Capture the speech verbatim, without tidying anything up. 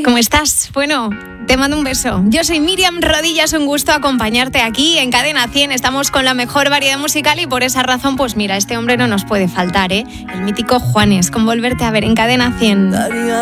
¿Cómo estás? Bueno, te mando un beso. Yo soy Miriam Rodillas, un gusto acompañarte aquí en Cadena cien. Estamos con la mejor variedad musical y por esa razón, pues mira, este hombre no nos puede faltar, ¿eh? El mítico Juanes, con Volverte a ver en Cadena cien.